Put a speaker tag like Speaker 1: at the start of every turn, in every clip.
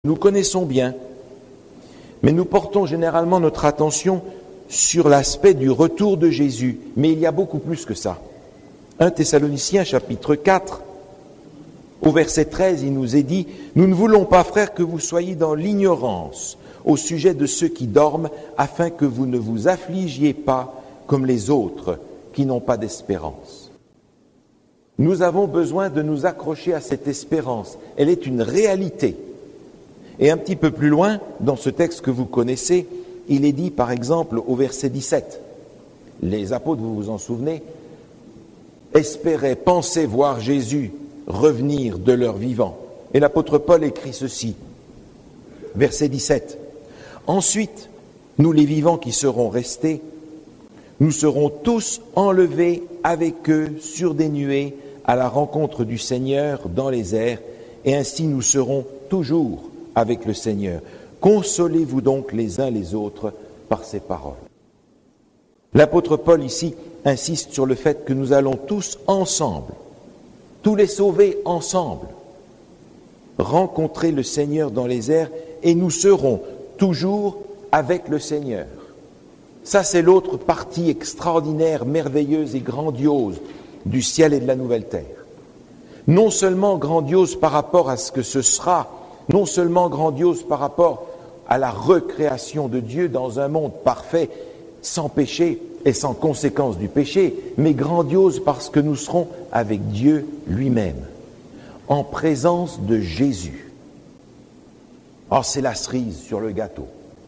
Speaker 1: nous connaissons bien, mais nous portons généralement notre attention sur l'aspect du retour de Jésus. Mais il y a beaucoup plus que ça. 1 Thessaloniciens chapitre 4, au verset 13, il nous est dit « Nous ne voulons pas, frères, que vous soyez dans l'ignorance au sujet de ceux qui dorment, afin que vous ne vous affligiez pas comme les autres qui n'ont pas d'espérance. » Nous avons besoin de nous accrocher à cette espérance. Elle est une réalité. Et un petit peu plus loin, dans ce texte que vous connaissez, il est dit, par exemple, au verset 17, les apôtres, vous vous en souvenez, espéraient, pensaient voir Jésus revenir de leur vivant. Et l'apôtre Paul écrit ceci, verset 17. Ensuite, nous les vivants qui serons restés, nous serons tous enlevés avec eux sur des nuées à la rencontre du Seigneur dans les airs, et ainsi nous serons toujours avec le Seigneur. Consolez-vous donc les uns les autres par ces paroles. L'apôtre Paul ici insiste sur le fait que nous allons tous ensemble, tous les sauvés ensemble, rencontrer le Seigneur dans les airs et nous serons toujours avec le Seigneur. Ça, c'est l'autre partie extraordinaire, merveilleuse et grandiose du ciel et de la nouvelle terre. Non seulement grandiose par rapport à ce que ce sera, non seulement grandiose par rapport à la recréation de Dieu dans un monde parfait, sans péché et sans conséquence du péché, mais grandiose parce que nous serons avec Dieu lui-même, en présence de Jésus. Oh, c'est la cerise sur le gâteau.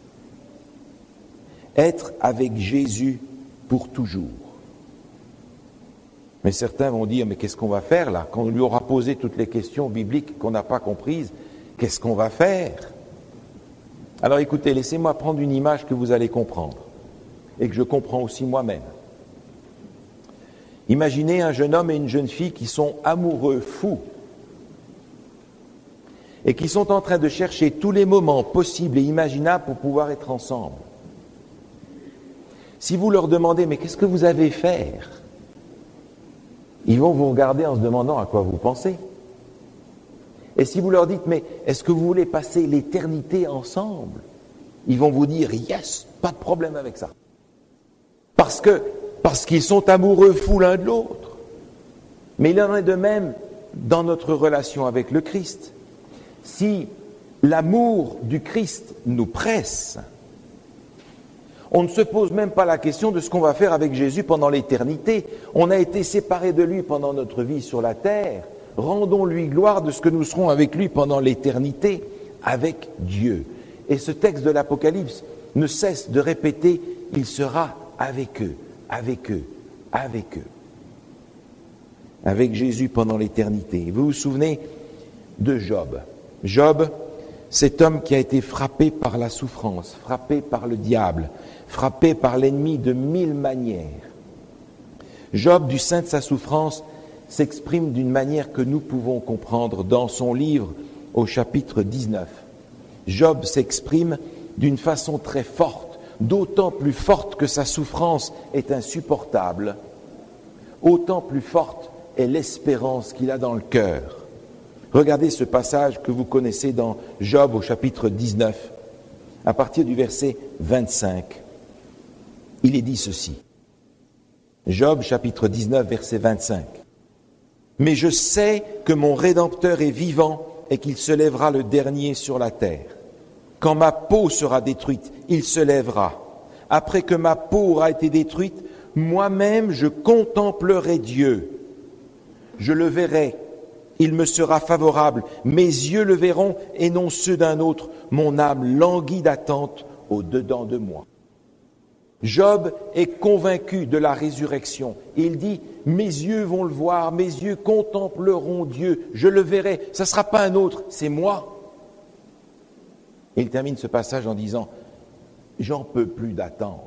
Speaker 1: Être avec Jésus pour toujours. Mais certains vont dire, mais qu'est-ce qu'on va faire là? Quand on lui aura posé toutes les questions bibliques qu'on n'a pas comprises, qu'est-ce qu'on va faire? Alors écoutez, laissez-moi prendre une image que vous allez comprendre et que je comprends aussi moi-même. Imaginez un jeune homme et une jeune fille qui sont amoureux, fous, et qui sont en train de chercher tous les moments possibles et imaginables pour pouvoir être ensemble. Si vous leur demandez, mais qu'est-ce que vous avez faire? Ils vont vous regarder en se demandant à quoi vous pensez. Et si vous leur dites, mais est-ce que vous voulez passer l'éternité ensemble? Ils vont vous dire, yes, pas de problème avec ça. Parce qu'ils sont amoureux fous l'un de l'autre. Mais il en est de même dans notre relation avec le Christ. Si l'amour du Christ nous presse, on ne se pose même pas la question de ce qu'on va faire avec Jésus pendant l'éternité. On a été séparés de lui pendant notre vie sur la terre. Rendons-lui gloire de ce que nous serons avec lui pendant l'éternité, avec Dieu. Et ce texte de l'Apocalypse ne cesse de répéter, il sera avec eux, avec eux, avec eux. Avec Jésus pendant l'éternité. Vous vous souvenez de Job. Job, cet homme qui a été frappé par la souffrance, frappé par le diable, frappé par l'ennemi de 1000 manières. Job, du sein de sa souffrance, s'exprime d'une manière que nous pouvons comprendre dans son livre au chapitre 19. Job s'exprime d'une façon très forte, d'autant plus forte que sa souffrance est insupportable, autant plus forte est l'espérance qu'il a dans le cœur. Regardez ce passage que vous connaissez dans Job au chapitre 19, à partir du verset 25. Il est dit ceci. Job chapitre 19, verset 25. Mais je sais que mon Rédempteur est vivant et qu'il se lèvera le dernier sur la terre. Quand ma peau sera détruite, il se lèvera. Après que ma peau aura été détruite, moi-même je contemplerai Dieu. Je le verrai, il me sera favorable. Mes yeux le verront et non ceux d'un autre. Mon âme languit d'attente au-dedans de moi. Job est convaincu de la résurrection. Il dit, mes yeux vont le voir, mes yeux contempleront Dieu, je le verrai. Ça ne sera pas un autre, c'est moi. Et il termine ce passage en disant, j'en peux plus d'attendre.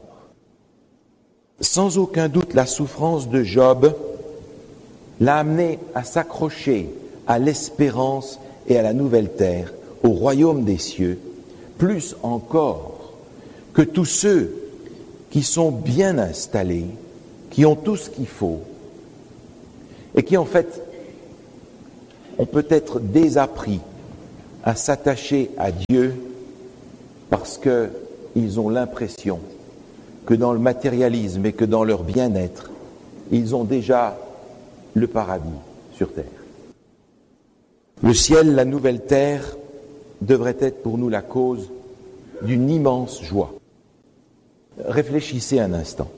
Speaker 1: Sans aucun doute, la souffrance de Job l'a amené à s'accrocher à l'espérance et à la nouvelle terre, au royaume des cieux, plus encore que tous ceux qui sont bien installés, qui ont tout ce qu'il faut, et qui en fait ont peut-être désappris à s'attacher à Dieu parce qu'ils ont l'impression que dans le matérialisme et que dans leur bien-être, ils ont déjà le paradis sur terre. Le ciel, la nouvelle terre, devrait être pour nous la cause d'une immense joie. Réfléchissez un instant.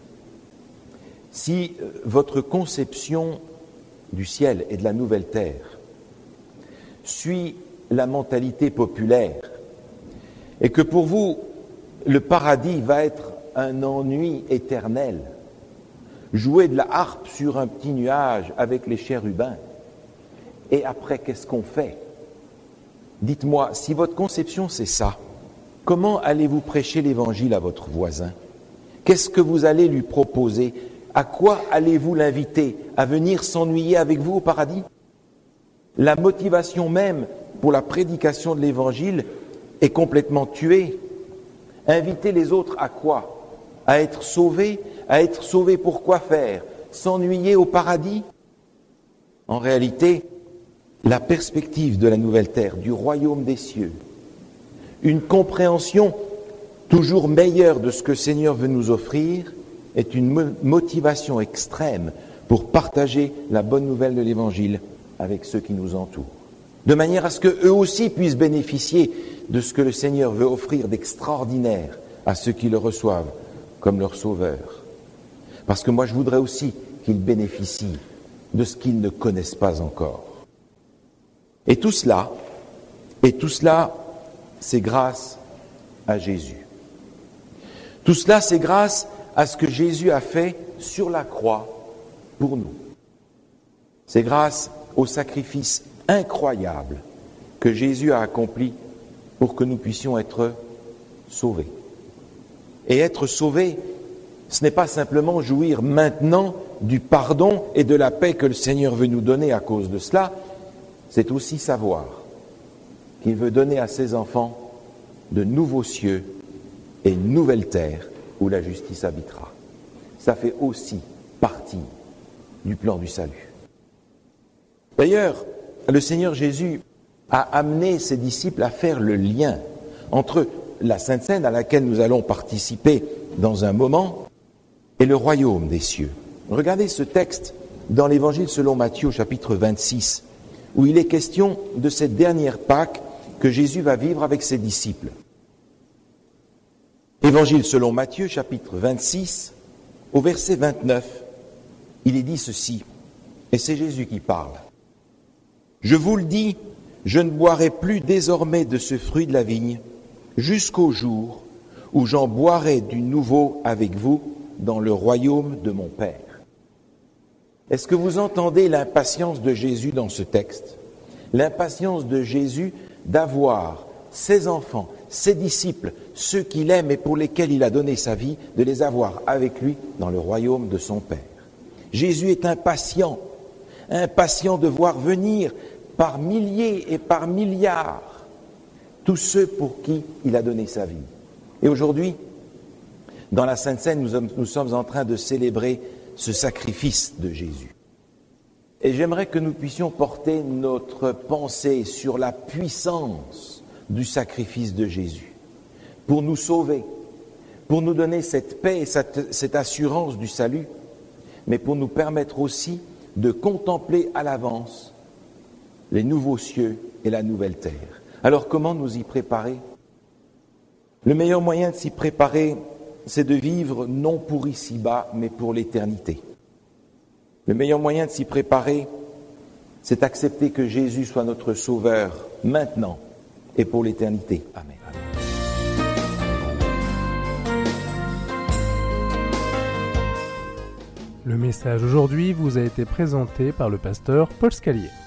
Speaker 1: Si votre conception du ciel et de la nouvelle terre suit la mentalité populaire et que pour vous, le paradis va être un ennui éternel, jouer de la harpe sur un petit nuage avec les chérubins, et après, qu'est-ce qu'on fait? Dites-moi, si votre conception c'est ça, comment allez-vous prêcher l'évangile à votre voisin? Qu'est-ce que vous allez lui proposer? À quoi allez-vous l'inviter? À venir s'ennuyer avec vous au paradis? La motivation même pour la prédication de l'évangile est complètement tuée. Inviter les autres à quoi? À être sauvés? À être sauvés pour quoi faire? S'ennuyer au paradis? En réalité, la perspective de la nouvelle terre, du royaume des cieux, une compréhension toujours meilleure de ce que le Seigneur veut nous offrir, est une motivation extrême pour partager la bonne nouvelle de l'Évangile avec ceux qui nous entourent, de manière à ce qu'eux aussi puissent bénéficier de ce que le Seigneur veut offrir d'extraordinaire à ceux qui le reçoivent comme leur sauveur. Parce que moi, je voudrais aussi qu'ils bénéficient de ce qu'ils ne connaissent pas encore. Et tout cela, c'est grâce à Jésus. Tout cela, c'est grâce à ce que Jésus a fait sur la croix pour nous. C'est grâce au sacrifice incroyable que Jésus a accompli pour que nous puissions être sauvés. Et être sauvés, ce n'est pas simplement jouir maintenant du pardon et de la paix que le Seigneur veut nous donner à cause de cela, c'est aussi savoir qu'il veut donner à ses enfants de nouveaux cieux et une nouvelle terre où la justice habitera. Ça fait aussi partie du plan du salut. D'ailleurs, le Seigneur Jésus a amené ses disciples à faire le lien entre la Sainte Seine à laquelle nous allons participer dans un moment et le royaume des cieux. Regardez ce texte dans l'Évangile selon Matthieu, chapitre 26, où il est question de cette dernière Pâque que Jésus va vivre avec ses disciples. Évangile selon Matthieu, chapitre 26, au verset 29, il est dit ceci, et c'est Jésus qui parle. « Je vous le dis, je ne boirai plus désormais de ce fruit de la vigne, jusqu'au jour où j'en boirai du nouveau avec vous dans le royaume de mon Père. » Est-ce que vous entendez l'impatience de Jésus dans ce texte? L'impatience de Jésus d'avoir ses enfants, ses disciples, ceux qu'il aime et pour lesquels il a donné sa vie, de les avoir avec lui dans le royaume de son Père. Jésus est impatient de voir venir par milliers et par milliards tous ceux pour qui il a donné sa vie. Et aujourd'hui, dans la Sainte Seine, nous sommes en train de célébrer ce sacrifice de Jésus. Et j'aimerais que nous puissions porter notre pensée sur la puissance du sacrifice de Jésus pour nous sauver, pour nous donner cette paix et cette assurance du salut, mais pour nous permettre aussi de contempler à l'avance les nouveaux cieux et la nouvelle terre. Alors comment nous y préparer? Le meilleur moyen de s'y préparer, c'est de vivre non pour ici-bas, mais pour l'éternité. Le meilleur moyen de s'y préparer, c'est d'accepter que Jésus soit notre Sauveur maintenant et pour l'éternité. Amen.
Speaker 2: Le message aujourd'hui vous a été présenté par le pasteur Paul Scalier.